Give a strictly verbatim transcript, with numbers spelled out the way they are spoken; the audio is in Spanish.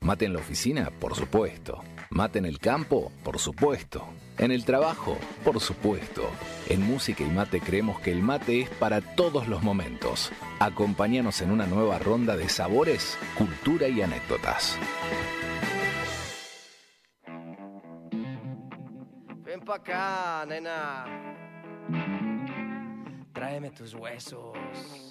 Mate en la oficina, por supuesto. Mate en el campo, por supuesto. En el trabajo, por supuesto. En Música y Mate creemos que el mate es para todos los momentos. Acompáñanos en una nueva ronda de sabores, cultura y anécdotas. Ven pa' acá, nena. Tráeme tus huesos.